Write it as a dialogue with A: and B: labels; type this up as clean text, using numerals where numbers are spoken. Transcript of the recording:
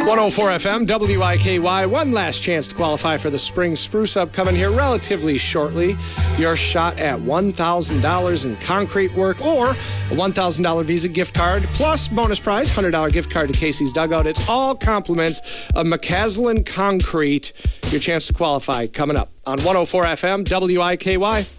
A: 104 FM, WIKY. One last chance to qualify for the Spring Spruce Up coming here relatively shortly. Your shot at $1,000 in concrete work or a $1,000 Visa gift card plus bonus prize, $100 gift card to Casey's Dugout. It's all compliments of McCaslin Concrete. Your chance to qualify coming up on 104 FM, WIKY.